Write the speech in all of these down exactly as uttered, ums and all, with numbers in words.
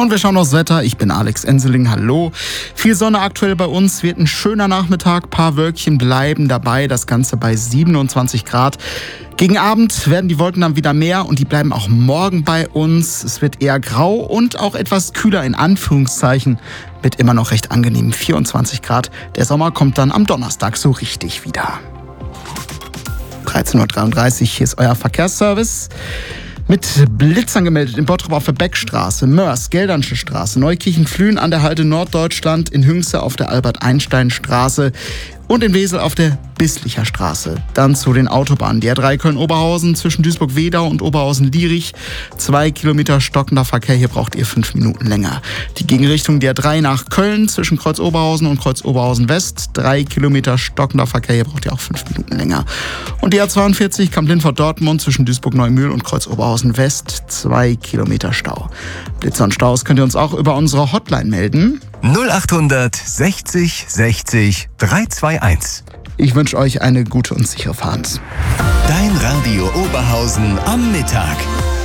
Und wir schauen aufs Wetter. Ich bin Alex Enseling. Hallo. Viel Sonne aktuell bei uns. Wird ein schöner Nachmittag. Paar Wölkchen bleiben dabei. Das Ganze bei siebenundzwanzig Grad. Gegen Abend werden die Wolken dann wieder mehr und die bleiben auch morgen bei uns. Es wird eher grau und auch etwas kühler in Anführungszeichen mit immer noch recht angenehmen vierundzwanzig Grad. Der Sommer kommt dann am Donnerstag so richtig wieder. dreizehn Uhr dreiunddreißig, hier ist euer Verkehrsservice. Mit Blitz angemeldet in Bottrop auf der Beckstraße, Mörs, Geldernsche Straße, Neukirchen-Flühen an der Halde Norddeutschland, in Hünxe auf der Albert-Einstein-Straße und in Wesel auf der Bisslicher Straße. Dann zu den Autobahnen. Die A drei Köln-Oberhausen zwischen Duisburg-Wedau und Oberhausen-Lierich. Zwei Kilometer stockender Verkehr, hier braucht ihr fünf Minuten länger. Die Gegenrichtung der A drei nach Köln zwischen Kreuz-Oberhausen und Kreuz-Oberhausen-West. Drei Kilometer stockender Verkehr, hier braucht ihr auch fünf Minuten länger. Und die A zweiundvierzig Kamp-Lindfort-Dortmund zwischen Duisburg-Neumühl und Kreuz-Oberhausen-West. Zwei Kilometer Stau. Blitzer und Staus könnt ihr uns auch über unsere Hotline melden. null achthundert sechzig sechzig dreihunderteinundzwanzig. Ich wünsche euch eine gute und sichere Fahrt. Dein Radio Oberhausen am Mittag.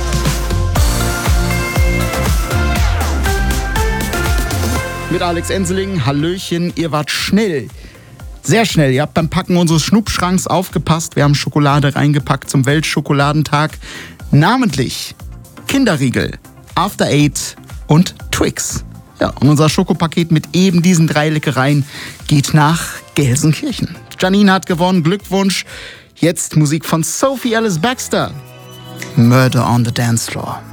Mit Alex Enseling, Hallöchen, ihr wart schnell. Sehr schnell, ihr habt beim Packen unseres Schnuppschranks aufgepasst. Wir haben Schokolade reingepackt zum Weltschokoladentag. Namentlich Kinderriegel, After Eight und Twix. Ja, und unser Schokopaket mit eben diesen drei Leckereien geht nach Gelsenkirchen. Janine hat gewonnen, Glückwunsch. Jetzt Musik von Sophie Ellis-Bextor. Murder on the Dance Floor.